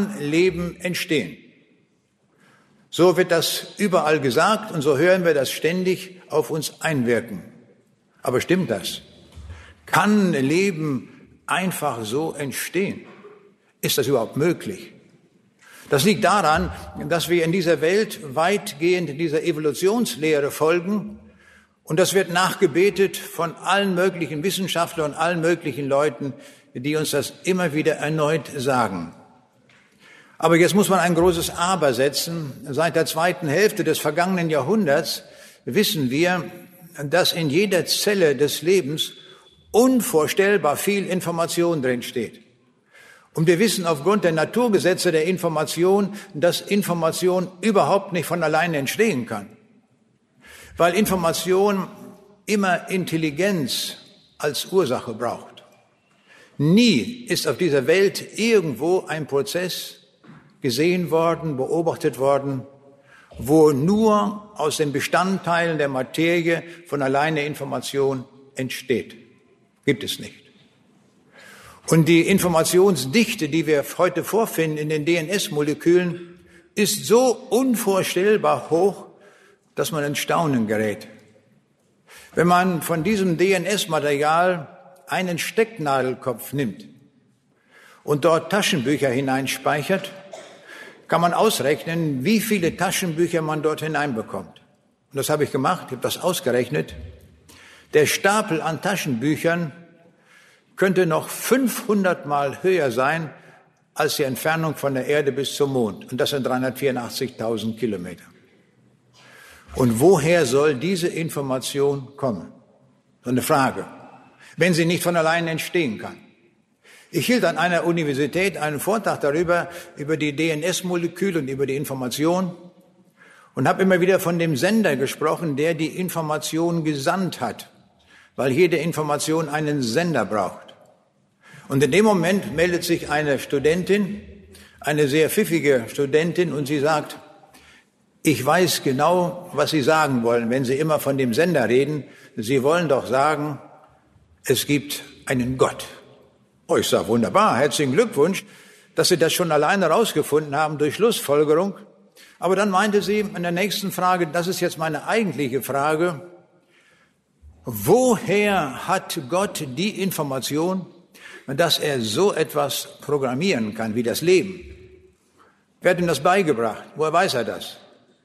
kann Leben entstehen. So wird das überall gesagt und so hören wir das ständig auf uns einwirken. Aber stimmt das? Kann Leben einfach so entstehen? Ist das überhaupt möglich? Das liegt daran, dass wir in dieser Welt weitgehend dieser Evolutionslehre folgen und das wird nachgebetet von allen möglichen Wissenschaftlern und allen möglichen Leuten, die uns das immer wieder erneut sagen. Aber jetzt muss man ein großes Aber setzen. Seit der zweiten Hälfte des vergangenen Jahrhunderts wissen wir, dass in jeder Zelle des Lebens unvorstellbar viel Information drin steht. Und wir wissen aufgrund der Naturgesetze der Information, dass Information überhaupt nicht von alleine entstehen kann. Weil Information immer Intelligenz als Ursache braucht. Nie ist auf dieser Welt irgendwo ein Prozess gesehen worden, beobachtet worden, wo nur aus den Bestandteilen der Materie von alleine Information entsteht. Gibt es nicht. Und die Informationsdichte, die wir heute vorfinden in den DNS-Molekülen, ist so unvorstellbar hoch, dass man in Staunen gerät. Wenn man von diesem DNS-Material einen Stecknadelkopf nimmt und dort Taschenbücher hineinspeichert, kann man ausrechnen, wie viele Taschenbücher man dort hineinbekommt. Und das habe ich gemacht, ich habe das ausgerechnet. Der Stapel an Taschenbüchern könnte noch 500 Mal höher sein als die Entfernung von der Erde bis zum Mond. Und das sind 384.000 Kilometer. Und woher soll diese Information kommen? So eine Frage, wenn sie nicht von allein entstehen kann. Ich hielt an einer Universität einen Vortrag darüber, über die DNS-Moleküle und über die Information und habe immer wieder von dem Sender gesprochen, der die Information gesandt hat, weil jede Information einen Sender braucht. Und in dem Moment meldet sich eine Studentin, eine sehr pfiffige Studentin, und sie sagt, ich weiß genau, was Sie sagen wollen, wenn Sie immer von dem Sender reden. Sie wollen doch sagen, es gibt einen Gott. Oh, ich sage, wunderbar, herzlichen Glückwunsch, dass Sie das schon alleine rausgefunden haben durch Schlussfolgerung. Aber dann meinte sie in der nächsten Frage, das ist jetzt meine eigentliche Frage, woher hat Gott die Information, dass er so etwas programmieren kann wie das Leben? Wer hat ihm das beigebracht? Woher weiß er das?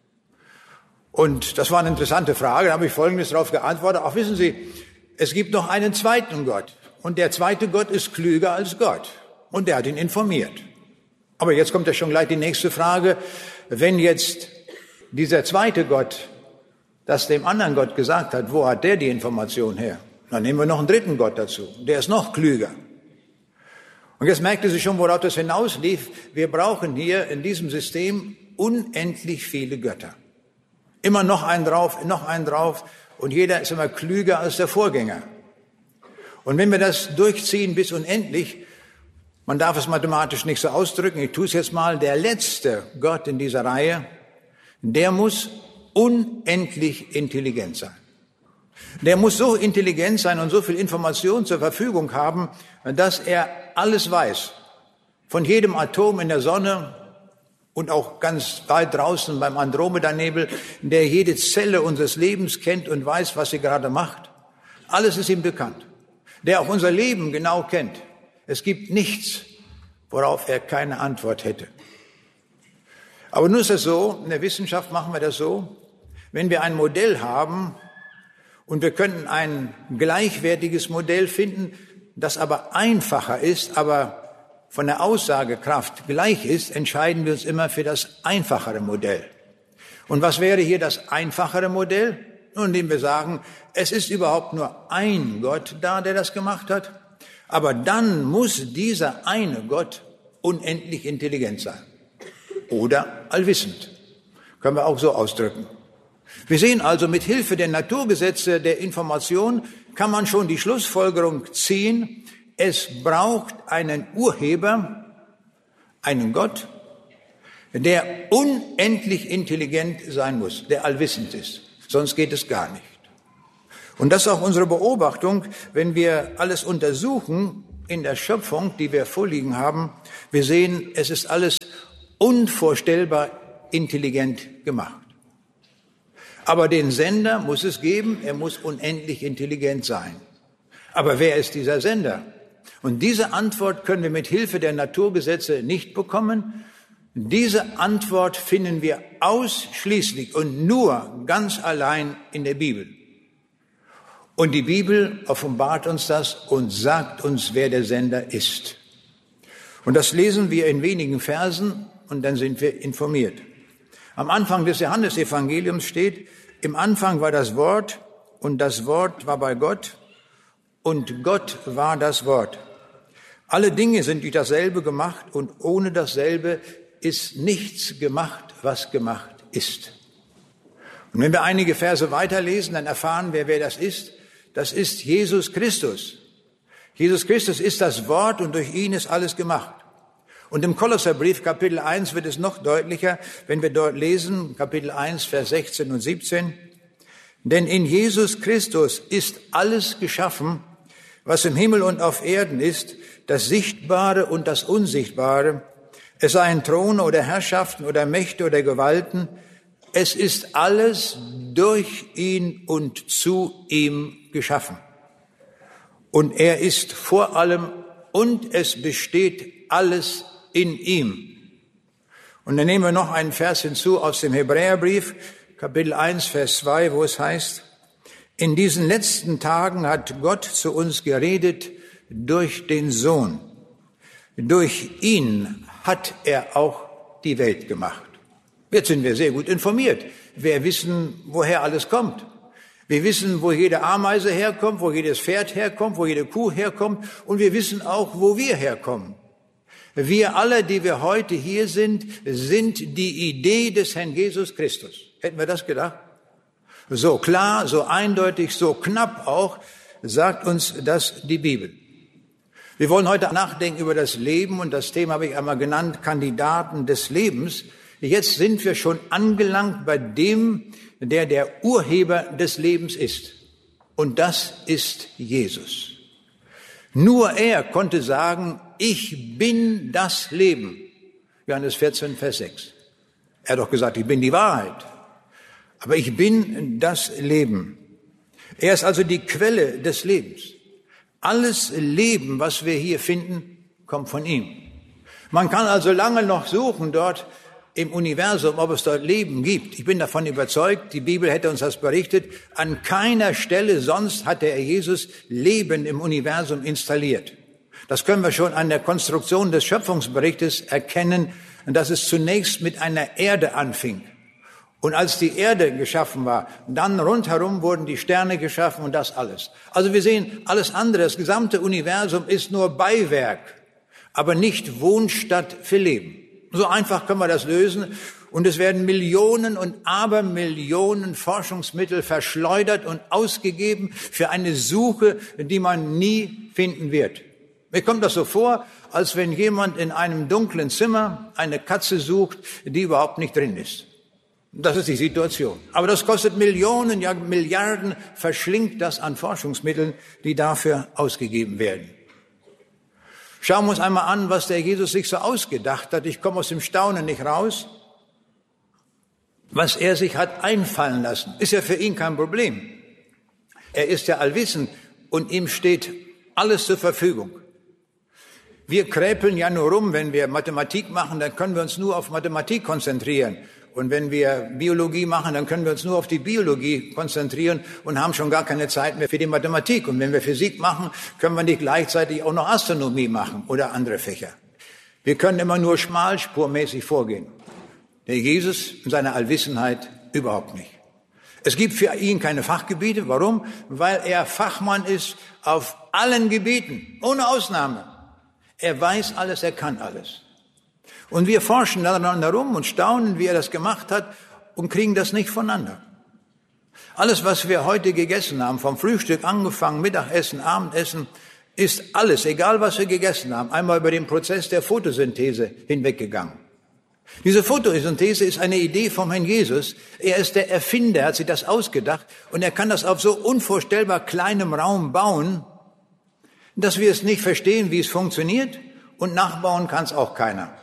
Und das war eine interessante Frage, da habe ich Folgendes darauf geantwortet. Auch wissen Sie, es gibt noch einen zweiten Gott. Und der zweite Gott ist klüger als Gott. Und der hat ihn informiert. Aber jetzt kommt ja schon gleich die nächste Frage. Wenn jetzt dieser zweite Gott das dem anderen Gott gesagt hat, wo hat der die Information her? Dann nehmen wir noch einen dritten Gott dazu. Der ist noch klüger. Und jetzt merkte sie schon, worauf das hinauslief. Wir brauchen hier in diesem System unendlich viele Götter. Immer noch einen drauf. Und jeder ist immer klüger als der Vorgänger. Und wenn wir das durchziehen bis unendlich, man darf es mathematisch nicht so ausdrücken, ich tue es jetzt mal, der letzte Gott in dieser Reihe, der muss unendlich intelligent sein. Der muss so intelligent sein und so viel Information zur Verfügung haben, dass er alles weiß. Von jedem Atom in der Sonne und auch ganz weit draußen beim Andromeda-Nebel, der jede Zelle unseres Lebens kennt und weiß, was sie gerade macht. Alles ist ihm bekannt. Der auch unser Leben genau kennt. Es gibt nichts, worauf er keine Antwort hätte. Aber nun ist es so, in der Wissenschaft machen wir das so, wenn wir ein Modell haben und wir könnten ein gleichwertiges Modell finden, das aber einfacher ist, aber von der Aussagekraft gleich ist, entscheiden wir uns immer für das einfachere Modell. Und was wäre hier das einfachere Modell? Nun, indem wir sagen, es ist überhaupt nur ein Gott da, der das gemacht hat, aber dann muss dieser eine Gott unendlich intelligent sein oder allwissend. Können wir auch so ausdrücken. Wir sehen also, mit Hilfe der Naturgesetze der Information kann man schon die Schlussfolgerung ziehen, es braucht einen Urheber, einen Gott, der unendlich intelligent sein muss, der allwissend ist. Sonst geht es gar nicht. Und das ist auch unsere Beobachtung, wenn wir alles untersuchen in der Schöpfung, die wir vorliegen haben. Wir sehen, es ist alles unvorstellbar intelligent gemacht. Aber den Sender muss es geben, er muss unendlich intelligent sein. Aber wer ist dieser Sender? Und diese Antwort können wir mit Hilfe der Naturgesetze nicht bekommen. Diese Antwort finden wir ausschließlich und nur ganz allein in der Bibel. Und die Bibel offenbart uns das und sagt uns, wer der Sender ist. Und das lesen wir in wenigen Versen und dann sind wir informiert. Am Anfang des Johannesevangeliums steht, im Anfang war das Wort und das Wort war bei Gott und Gott war das Wort. Alle Dinge sind durch dasselbe gemacht und ohne dasselbe ist nichts gemacht, was gemacht ist. Und wenn wir einige Verse weiterlesen, dann erfahren wir, wer das ist. Das ist Jesus Christus. Jesus Christus ist das Wort und durch ihn ist alles gemacht. Und im Kolosserbrief Kapitel 1 wird es noch deutlicher, wenn wir dort lesen, Kapitel 1, Vers 16 und 17. Denn in Jesus Christus ist alles geschaffen, was im Himmel und auf Erden ist, das Sichtbare und das Unsichtbare, es seien Throne oder Herrschaften oder Mächte oder Gewalten, es ist alles durch ihn und zu ihm geschaffen. Und er ist vor allem und es besteht alles in ihm. Und dann nehmen wir noch einen Vers hinzu aus dem Hebräerbrief, Kapitel 1, Vers 2, wo es heißt, in diesen letzten Tagen hat Gott zu uns geredet durch den Sohn. Durch ihn hat er auch die Welt gemacht. Jetzt sind wir sehr gut informiert. Wir wissen, woher alles kommt. Wir wissen, wo jede Ameise herkommt, wo jedes Pferd herkommt, wo jede Kuh herkommt. Und wir wissen auch, wo wir herkommen. Wir alle, die wir heute hier sind, sind die Idee des Herrn Jesus Christus. Hätten wir das gedacht? So klar, so eindeutig, so knapp auch, sagt uns das die Bibel. Wir wollen heute nachdenken über das Leben und das Thema habe ich einmal genannt, Kandidaten des Lebens. Jetzt sind wir schon angelangt bei dem, der der Urheber des Lebens ist. Und das ist Jesus. Nur er konnte sagen, ich bin das Leben. Johannes 14, Vers 6. Er hat doch gesagt, ich bin die Wahrheit. Aber ich bin das Leben. Er ist also die Quelle des Lebens. Alles Leben, was wir hier finden, kommt von ihm. Man kann also lange noch suchen dort im Universum, ob es dort Leben gibt. Ich bin davon überzeugt, die Bibel hätte uns das berichtet, an keiner Stelle sonst hat der Herr Jesus Leben im Universum installiert. Das können wir schon an der Konstruktion des Schöpfungsberichtes erkennen, dass es zunächst mit einer Erde anfing. Und als die Erde geschaffen war, dann rundherum wurden die Sterne geschaffen und das alles. Also wir sehen, alles andere, das gesamte Universum ist nur Beiwerk, aber nicht Wohnstatt für Leben. So einfach können wir das lösen und es werden Millionen und Abermillionen Forschungsmittel verschleudert und ausgegeben für eine Suche, die man nie finden wird. Mir kommt das so vor, als wenn jemand in einem dunklen Zimmer eine Katze sucht, die überhaupt nicht drin ist. Das ist die Situation. Aber das kostet Millionen, ja Milliarden, verschlingt das an Forschungsmitteln, die dafür ausgegeben werden. Schauen wir uns einmal an, was der Jesus sich so ausgedacht hat. Ich komme aus dem Staunen nicht raus. Was er sich hat einfallen lassen, ist ja für ihn kein Problem. Er ist ja allwissend und ihm steht alles zur Verfügung. Wir kräpeln ja nur rum, wenn wir Mathematik machen, dann können wir uns nur auf Mathematik konzentrieren. Und wenn wir Biologie machen, dann können wir uns nur auf die Biologie konzentrieren und haben schon gar keine Zeit mehr für die Mathematik. Und wenn wir Physik machen, können wir nicht gleichzeitig auch noch Astronomie machen oder andere Fächer. Wir können immer nur schmalspurmäßig vorgehen. Der Jesus in seiner Allwissenheit überhaupt nicht. Es gibt für ihn keine Fachgebiete. Warum? Weil er Fachmann ist auf allen Gebieten, ohne Ausnahme. Er weiß alles, er kann alles. Und wir forschen daran herum und staunen, wie er das gemacht hat und kriegen das nicht voneinander. Alles, was wir heute gegessen haben, vom Frühstück angefangen, Mittagessen, Abendessen, ist alles, egal was wir gegessen haben, einmal über den Prozess der Photosynthese hinweggegangen. Diese Photosynthese ist eine Idee vom Herrn Jesus. Er ist der Erfinder, hat sich das ausgedacht und er kann das auf so unvorstellbar kleinem Raum bauen, dass wir es nicht verstehen, wie es funktioniert und nachbauen kann es auch keiner.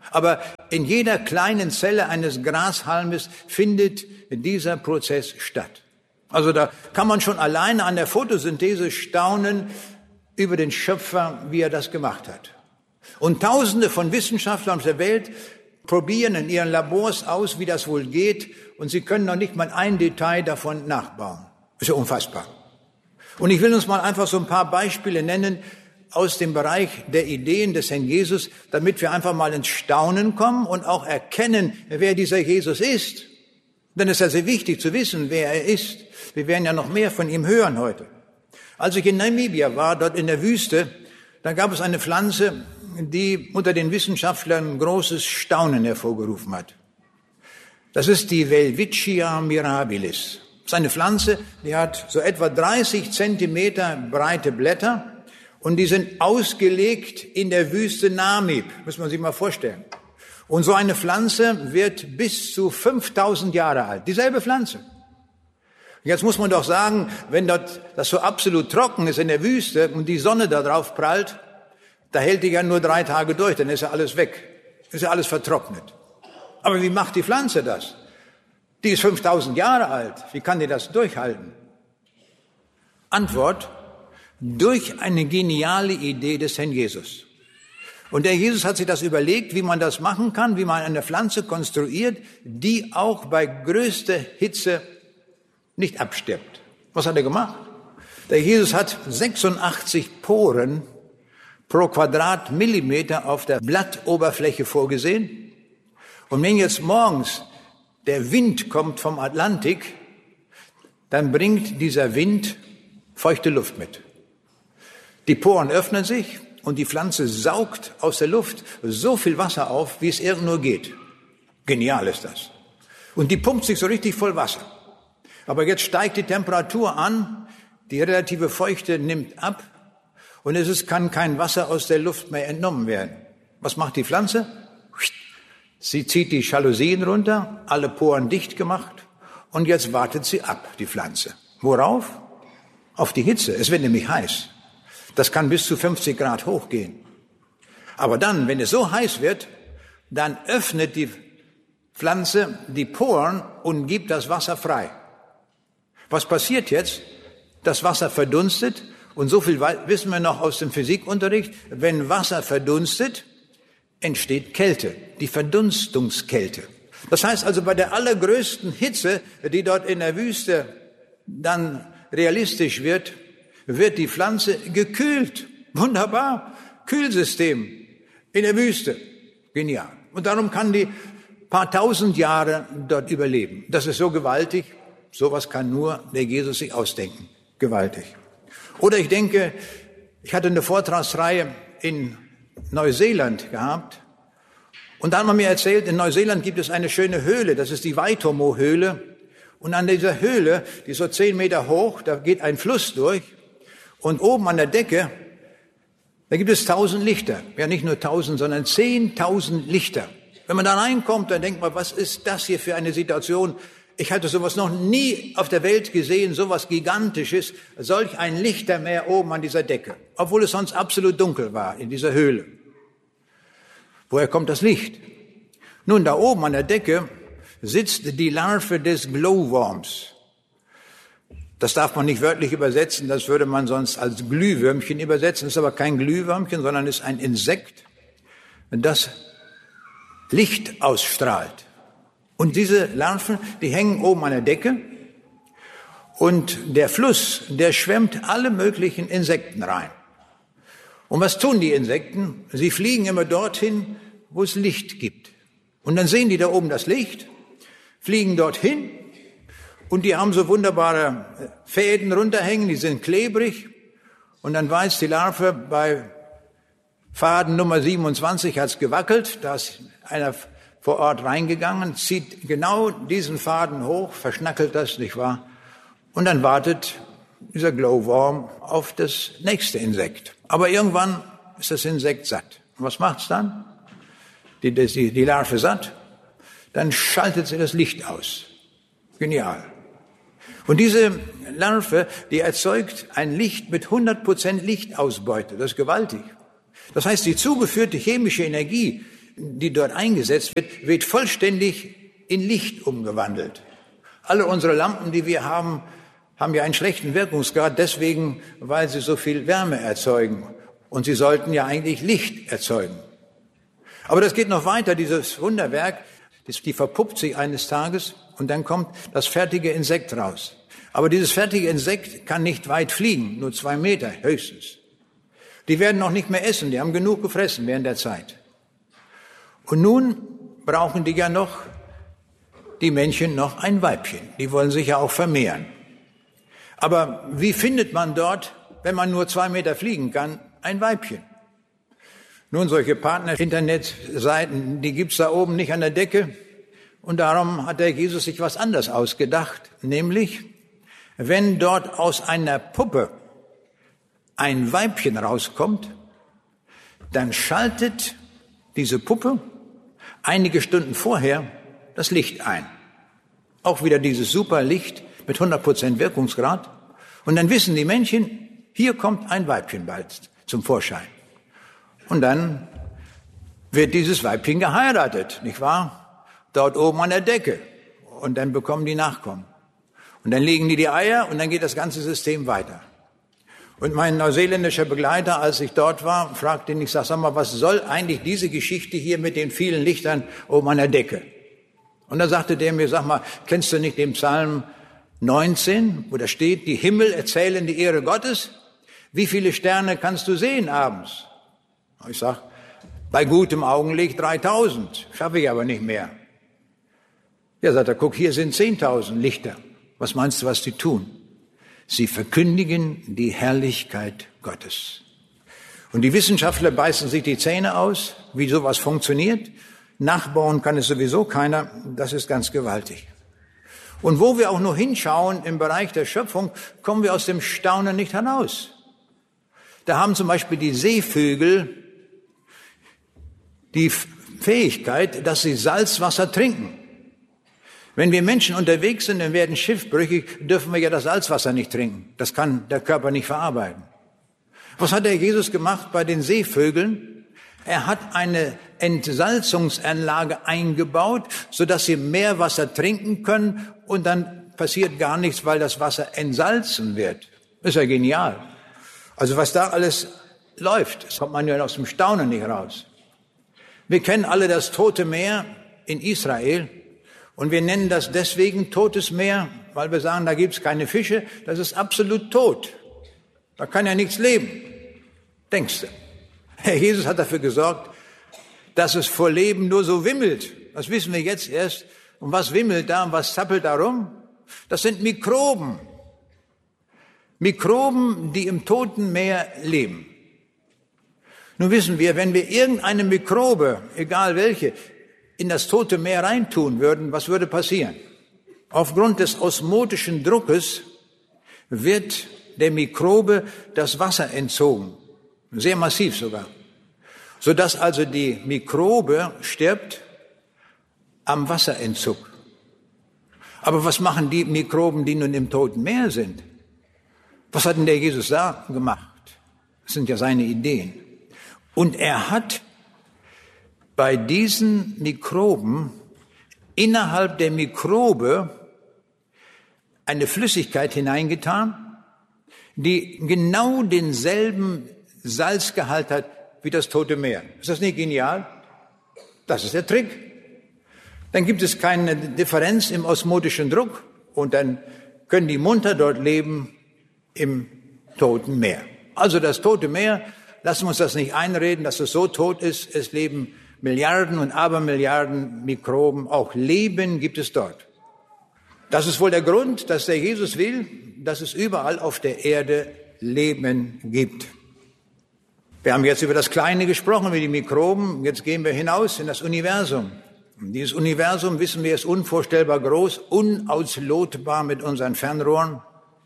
Aber in jeder kleinen Zelle eines Grashalmes findet dieser Prozess statt. Also da kann man schon alleine an der Photosynthese staunen über den Schöpfer, wie er das gemacht hat. Und Tausende von Wissenschaftlern auf der Welt probieren in ihren Labors aus, wie das wohl geht, und sie können noch nicht mal ein Detail davon nachbauen. Ist ja unfassbar. Und ich will uns mal einfach so ein paar Beispiele nennen aus dem Bereich der Ideen des Herrn Jesus, damit wir einfach mal ins Staunen kommen und auch erkennen, wer dieser Jesus ist. Denn es ist ja sehr wichtig zu wissen, wer er ist. Wir werden ja noch mehr von ihm hören heute. Als ich in Namibia war, dort in der Wüste, da gab es eine Pflanze, die unter den Wissenschaftlern großes Staunen hervorgerufen hat. Das ist die Welwitschia mirabilis. Das ist eine Pflanze, die hat so etwa 30 Zentimeter breite Blätter und die sind ausgelegt in der Wüste Namib. Muss man sich mal vorstellen. Und so eine Pflanze wird bis zu 5000 Jahre alt. Dieselbe Pflanze. Jetzt muss man doch sagen, wenn dort das so absolut trocken ist in der Wüste und die Sonne da drauf prallt, da hält die ja nur 3 Tage durch, dann ist ja alles weg. Ist ja alles vertrocknet. Aber wie macht die Pflanze das? Die ist 5000 Jahre alt. Wie kann die das durchhalten? Antwort: durch eine geniale Idee des Herrn Jesus. Und der Jesus hat sich das überlegt, wie man das machen kann, wie man eine Pflanze konstruiert, die auch bei größter Hitze nicht abstirbt. Was hat er gemacht? Der Jesus hat 86 Poren pro Quadratmillimeter auf der Blattoberfläche vorgesehen. Und wenn jetzt morgens der Wind kommt vom Atlantik, dann bringt dieser Wind feuchte Luft mit. Die Poren öffnen sich und die Pflanze saugt aus der Luft so viel Wasser auf, wie es irgend nur geht. Genial ist das. Und die pumpt sich so richtig voll Wasser. Aber jetzt steigt die Temperatur an, die relative Feuchte nimmt ab und kann kein Wasser aus der Luft mehr entnommen werden. Was macht die Pflanze? Sie zieht die Jalousien runter, alle Poren dicht gemacht und jetzt wartet sie ab, die Pflanze. Worauf? Auf die Hitze. Es wird nämlich heiß. Das kann bis zu 50 Grad hochgehen. Aber dann, wenn es so heiß wird, dann öffnet die Pflanze die Poren und gibt das Wasser frei. Was passiert jetzt? Das Wasser verdunstet und so viel wissen wir noch aus dem Physikunterricht. Wenn Wasser verdunstet, entsteht Kälte, die Verdunstungskälte. Das heißt also, bei der allergrößten Hitze, die dort in der Wüste dann realistisch wird, wird die Pflanze gekühlt. Wunderbar. Kühlsystem in der Wüste. Genial. Und darum kann die paar tausend Jahre dort überleben. Das ist so gewaltig. Sowas kann nur der Jesus sich ausdenken. Gewaltig. Oder ich denke, ich hatte eine Vortragsreihe in Neuseeland gehabt. Und da hat man mir erzählt, in Neuseeland gibt es eine schöne Höhle. Das ist die Waitomo-Höhle. Und an dieser Höhle, die ist so 10 Meter hoch, da geht ein Fluss durch. Und oben an der Decke, da gibt es 1000 Lichter. Ja, nicht nur 1000, sondern 10.000 Lichter. Wenn man da reinkommt, dann denkt man, was ist das hier für eine Situation? Ich hatte sowas noch nie auf der Welt gesehen, sowas Gigantisches, solch ein Lichtermeer oben an dieser Decke. Obwohl es sonst absolut dunkel war in dieser Höhle. Woher kommt das Licht? Nun, da oben an der Decke sitzt die Larve des Glowworms. Das darf man nicht wörtlich übersetzen, das würde man sonst als Glühwürmchen übersetzen. Das ist aber kein Glühwürmchen, sondern ist ein Insekt, das Licht ausstrahlt. Und diese Larven, die hängen oben an der Decke und der Fluss, der schwemmt alle möglichen Insekten rein. Und was tun die Insekten? Sie fliegen immer dorthin, wo es Licht gibt. Und dann sehen die da oben das Licht, fliegen dorthin und die haben so wunderbare Fäden runterhängen, die sind klebrig. Und dann weiß die Larve, bei Faden Nummer 27 hat's gewackelt, da ist einer vor Ort reingegangen, zieht genau diesen Faden hoch, verschnackelt das, nicht wahr? Und dann wartet dieser Glowworm auf das nächste Insekt. Aber irgendwann ist das Insekt satt. Und was macht's dann? Die Larve satt, dann schaltet sie das Licht aus. Genial. Und diese Larve, die erzeugt ein Licht mit 100% Lichtausbeute. Das ist gewaltig. Das heißt, die zugeführte chemische Energie die dort eingesetzt wird vollständig in Licht umgewandelt. Alle unsere Lampen, die wir haben ja einen schlechten Wirkungsgrad, deswegen, weil sie so viel Wärme erzeugen. Und sie sollten ja eigentlich Licht erzeugen. Aber das geht noch weiter, dieses Wunderwerk, die verpuppt sich eines Tages und dann kommt das fertige Insekt raus. Aber dieses fertige Insekt kann nicht weit fliegen, nur 2 Meter höchstens. Die werden noch nicht mehr essen, die haben genug gefressen während der Zeit. Und nun brauchen die Männchen noch ein Weibchen. Die wollen sich ja auch vermehren. Aber wie findet man dort, wenn man nur 2 Meter fliegen kann, ein Weibchen? Nun, solche Partner-Internetseiten, die gibt's da oben nicht an der Decke. Und darum hat der Jesus sich was anderes ausgedacht. Nämlich, wenn dort aus einer Puppe ein Weibchen rauskommt, dann schaltet diese Puppe einige Stunden vorher das Licht ein. Auch wieder dieses super Licht mit 100% Wirkungsgrad. Und dann wissen die Männchen, hier kommt ein Weibchen bald zum Vorschein. Und dann wird dieses Weibchen geheiratet, nicht wahr? Dort oben an der Decke. Und dann bekommen die Nachkommen. Und dann legen die Eier und dann geht das ganze System weiter. Und mein neuseeländischer Begleiter, als ich dort war, fragte ihn, ich sag mal, was soll eigentlich diese Geschichte hier mit den vielen Lichtern oben an der Decke? Und da sagte der mir, sag mal, kennst du nicht den Psalm 19, wo da steht, die Himmel erzählen die Ehre Gottes? Wie viele Sterne kannst du sehen abends? Ich sag, bei gutem Augenlicht 3000, schaffe ich aber nicht mehr. Ja, sagt er, guck, hier sind 10.000 Lichter. Was meinst du, was die tun? Sie verkündigen die Herrlichkeit Gottes. Und die Wissenschaftler beißen sich die Zähne aus, wie sowas funktioniert. Nachbauen kann es sowieso keiner. Das ist ganz gewaltig. Und wo wir auch nur hinschauen im Bereich der Schöpfung, kommen wir aus dem Staunen nicht heraus. Da haben zum Beispiel die Seevögel die Fähigkeit, dass sie Salzwasser trinken. Wenn wir Menschen unterwegs sind und werden schiffbrüchig, dürfen wir ja das Salzwasser nicht trinken. Das kann der Körper nicht verarbeiten. Was hat der Jesus gemacht bei den Seevögeln? Er hat eine Entsalzungsanlage eingebaut, sodass sie mehr Wasser trinken können und dann passiert gar nichts, weil das Wasser entsalzen wird. Ist ja genial. Also was da alles läuft, das kommt man ja aus dem Staunen nicht raus. Wir kennen alle das Tote Meer in Israel und wir nennen das deswegen Totes Meer, weil wir sagen, da gibt's keine Fische, das ist absolut tot. Da kann ja nichts leben. Denkst du? Herr Jesus hat dafür gesorgt, dass es vor Leben nur so wimmelt. Das wissen wir jetzt erst. Und was wimmelt da und was zappelt da rum? Das sind Mikroben. Mikroben, die im Toten Meer leben. Nun wissen wir, wenn wir irgendeine Mikrobe, egal welche, in das Tote Meer reintun würden, was würde passieren? Aufgrund des osmotischen Druckes wird der Mikrobe das Wasser entzogen. Sehr massiv sogar. Sodass also die Mikrobe stirbt am Wasserentzug. Aber was machen die Mikroben, die nun im Toten Meer sind? Was hat denn der Jesus da gemacht? Das sind ja seine Ideen. Und er hat bei diesen Mikroben innerhalb der Mikrobe eine Flüssigkeit hineingetan, die genau denselben Salzgehalt hat wie das Tote Meer. Ist das nicht genial? Das ist der Trick. Dann gibt es keine Differenz im osmotischen Druck und dann können die munter dort leben im Toten Meer. Also das Tote Meer, lassen wir uns das nicht einreden, dass es so tot ist. Es leben Milliarden und Abermilliarden Mikroben. Auch Leben gibt es dort. Das ist wohl der Grund, dass der Jesus will, dass es überall auf der Erde Leben gibt. Wir haben jetzt über das Kleine gesprochen, wie die Mikroben. Jetzt gehen wir hinaus in das Universum. Und dieses Universum, wissen wir, ist unvorstellbar groß, unauslotbar mit unseren Fernrohren.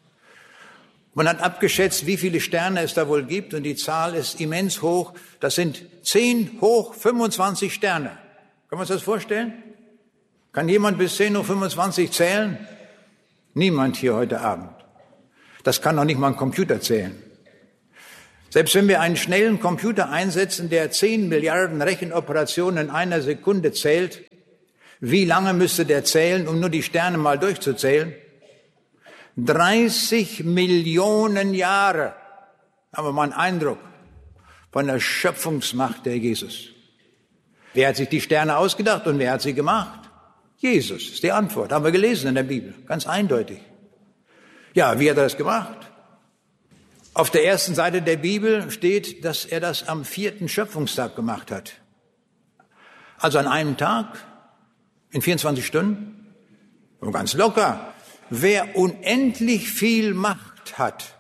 Man hat abgeschätzt, wie viele Sterne es da wohl gibt, und die Zahl ist immens hoch. Das sind 10 hoch 25 Sterne. Können wir uns das vorstellen? Kann jemand bis 10 hoch 25 zählen? Niemand hier heute Abend. Das kann noch nicht mal ein Computer zählen. Selbst wenn wir einen schnellen Computer einsetzen, der 10 Milliarden Rechenoperationen in einer Sekunde zählt, wie lange müsste der zählen, um nur die Sterne mal durchzuzählen? 30 Millionen Jahre. Haben wir mal einen Eindruck von der Schöpfungsmacht der Jesus. Wer hat sich die Sterne ausgedacht und wer hat sie gemacht? Jesus ist die Antwort. Haben wir gelesen in der Bibel. Ganz eindeutig. Ja, wie hat er das gemacht? Auf der ersten Seite der Bibel steht, dass er das am 4. Schöpfungstag gemacht hat. Also an einem Tag, in 24 Stunden. Und ganz locker. Wer unendlich viel Macht hat,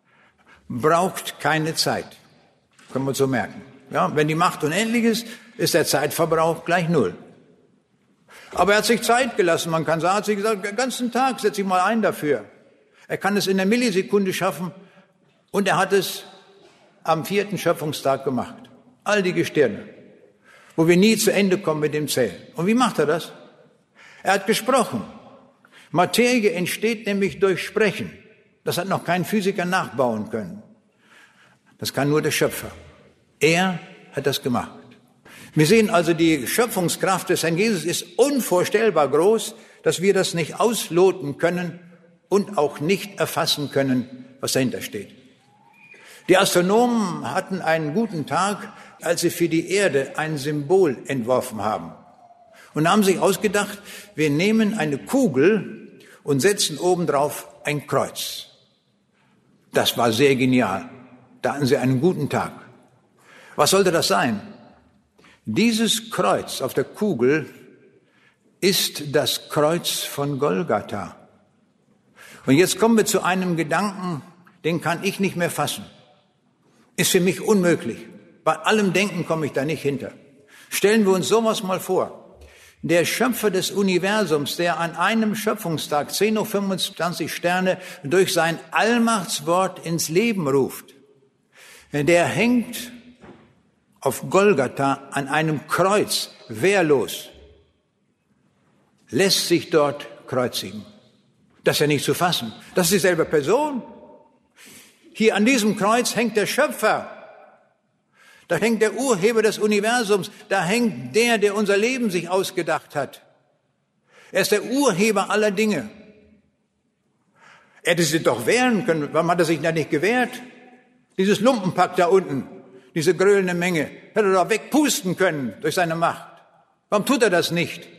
braucht keine Zeit. Können wir so merken. Ja, wenn die Macht unendlich ist, ist der Zeitverbrauch gleich 0. Aber er hat sich Zeit gelassen. Man kann sagen, er hat sich gesagt, den ganzen Tag setze ich mal ein dafür. Er kann es in der Millisekunde schaffen. Und er hat es am 4. Schöpfungstag gemacht. All die Gestirne, wo wir nie zu Ende kommen mit dem Zählen. Und wie macht er das? Er hat gesprochen. Materie entsteht nämlich durch Sprechen. Das hat noch kein Physiker nachbauen können. Das kann nur der Schöpfer. Er hat das gemacht. Wir sehen also, die Schöpfungskraft des Herrn Jesus ist unvorstellbar groß, dass wir das nicht ausloten können und auch nicht erfassen können, was dahinter steht. Die Astronomen hatten einen guten Tag, als sie für die Erde ein Symbol entworfen haben. Und haben sich ausgedacht, wir nehmen eine Kugel und setzen obendrauf ein Kreuz. Das war sehr genial. Da hatten sie einen guten Tag. Was sollte das sein? Dieses Kreuz auf der Kugel ist das Kreuz von Golgatha. Und jetzt kommen wir zu einem Gedanken, den kann ich nicht mehr fassen. Ist für mich unmöglich. Bei allem Denken komme ich da nicht hinter. Stellen wir uns sowas mal vor. Der Schöpfer des Universums, der an einem Schöpfungstag 10:25 Uhr Sterne durch sein Allmachtswort ins Leben ruft, der hängt auf Golgatha an einem Kreuz, wehrlos, lässt sich dort kreuzigen. Das ist ja nicht zu fassen. Das ist dieselbe Person. Hier an diesem Kreuz hängt der Schöpfer. Da hängt der Urheber des Universums. Da hängt der unser Leben sich ausgedacht hat. Er ist der Urheber aller Dinge. Er hätte sich doch wehren können. Warum hat er sich da nicht gewehrt? Dieses Lumpenpack da unten, diese gröhlende Menge, hätte er doch wegpusten können durch seine Macht. Warum tut er das nicht?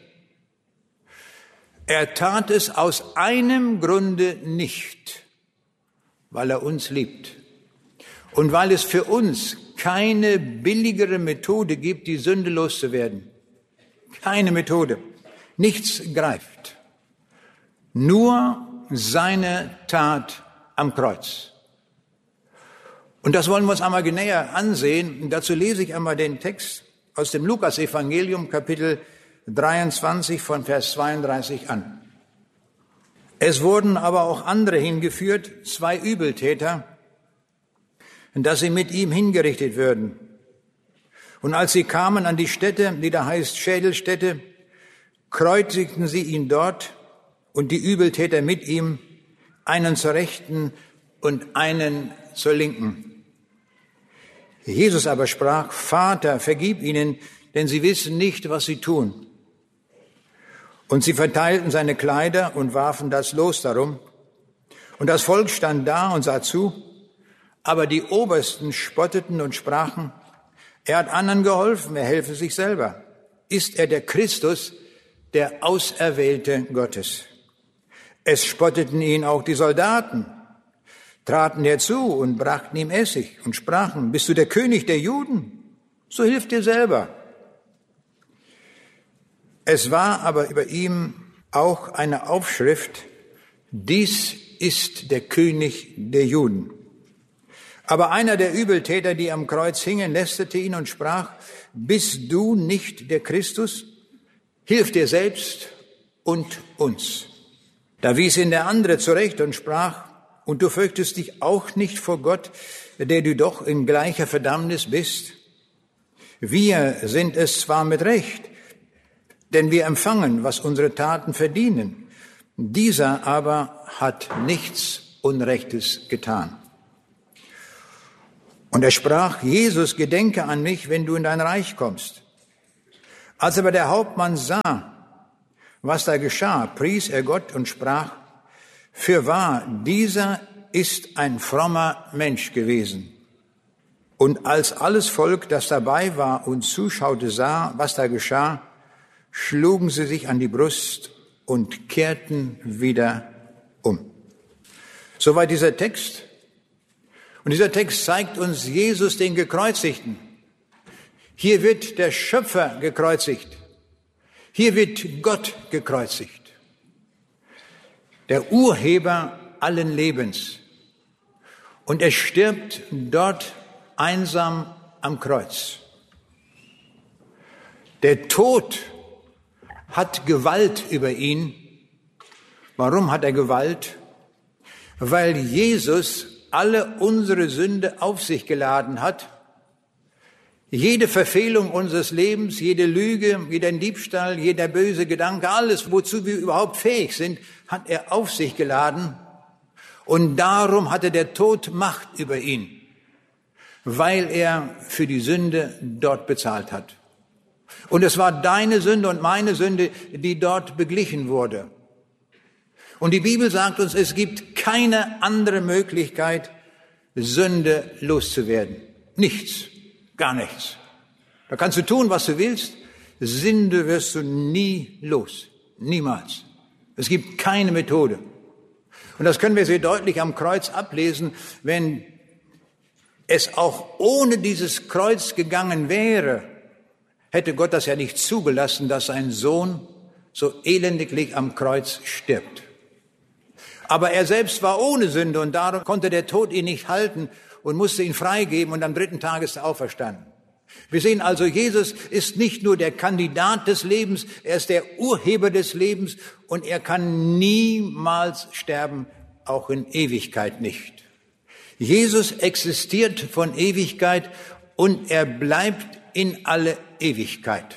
Er tat es aus einem Grunde nicht, weil er uns liebt und weil es für uns keine billigere Methode gibt, die Sünde loszuwerden. Keine Methode. Nichts greift. Nur seine Tat am Kreuz. Und das wollen wir uns einmal näher ansehen. Und dazu lese ich einmal den Text aus dem Lukas-Evangelium, Kapitel 23 von Vers 32 an. Es wurden aber auch andere hingeführt, 2 Übeltäter, dass sie mit ihm hingerichtet würden. Und als sie kamen an die Stätte, die da heißt Schädelstätte, kreuzigten sie ihn dort und die Übeltäter mit ihm, einen zur Rechten und einen zur Linken. Jesus aber sprach, Vater, vergib ihnen, denn sie wissen nicht, was sie tun. Und sie verteilten seine Kleider und warfen das Los darum. Und das Volk stand da und sah zu, aber die Obersten spotteten und sprachen, er hat anderen geholfen, er helfe sich selber. Ist er der Christus, der Auserwählte Gottes? Es spotteten ihn auch die Soldaten, traten herzu und brachten ihm Essig und sprachen, bist du der König der Juden? So hilf dir selber. Es war aber über ihm auch eine Aufschrift, dies ist der König der Juden. Aber einer der Übeltäter, die am Kreuz hingen, lästerte ihn und sprach, bist du nicht der Christus? Hilf dir selbst und uns. Da wies ihn der andere zurecht und sprach, und du fürchtest dich auch nicht vor Gott, der du doch in gleicher Verdammnis bist? Wir sind es zwar mit Recht, denn wir empfangen, was unsere Taten verdienen. Dieser aber hat nichts Unrechtes getan. Und er sprach, Jesus, gedenke an mich, wenn du in dein Reich kommst. Als aber der Hauptmann sah, was da geschah, pries er Gott und sprach, fürwahr, dieser ist ein frommer Mensch gewesen. Und als alles Volk, das dabei war und zuschaute, sah, was da geschah, schlugen sie sich an die Brust und kehrten wieder um. Soweit dieser Text. Und dieser Text zeigt uns Jesus, den Gekreuzigten. Hier wird der Schöpfer gekreuzigt. Hier wird Gott gekreuzigt. Der Urheber allen Lebens. Und er stirbt dort einsam am Kreuz. Der Tod hat Gewalt über ihn. Warum hat er Gewalt? Weil Jesus alle unsere Sünde auf sich geladen hat. Jede Verfehlung unseres Lebens, jede Lüge, jeder Diebstahl, jeder böse Gedanke, alles, wozu wir überhaupt fähig sind, hat er auf sich geladen. Und darum hatte der Tod Macht über ihn, weil er für die Sünde dort bezahlt hat. Und es war deine Sünde und meine Sünde, die dort beglichen wurde. Und die Bibel sagt uns, es gibt keine andere Möglichkeit, Sünde loszuwerden. Nichts. Gar nichts. Da kannst du tun, was du willst. Sünde wirst du nie los. Niemals. Es gibt keine Methode. Und das können wir sehr deutlich am Kreuz ablesen, wenn es auch ohne dieses Kreuz gegangen wäre, hätte Gott das ja nicht zugelassen, dass sein Sohn so elendiglich am Kreuz stirbt. Aber er selbst war ohne Sünde und darum konnte der Tod ihn nicht halten und musste ihn freigeben und am 3. Tag ist er auferstanden. Wir sehen also, Jesus ist nicht nur der Kandidat des Lebens, er ist der Urheber des Lebens und er kann niemals sterben, auch in Ewigkeit nicht. Jesus existiert von Ewigkeit und er bleibt in alle Ewigkeit.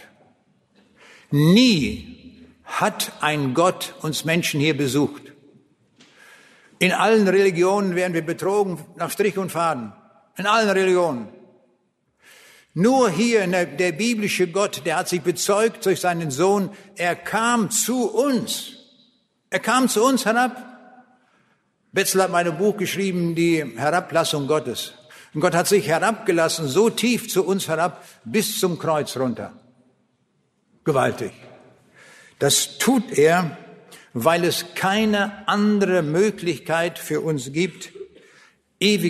Nie hat ein Gott uns Menschen hier besucht. In allen Religionen werden wir betrogen nach Strich und Faden. In allen Religionen. Nur hier der biblische Gott, der hat sich bezeugt durch seinen Sohn. Er kam zu uns. Er kam zu uns herab. Betzler hat mein Buch geschrieben, die Herablassung Gottes. Und Gott hat sich herabgelassen, so tief zu uns herab, bis zum Kreuz runter. Gewaltig. Das tut er, weil es keine andere Möglichkeit für uns gibt, ewig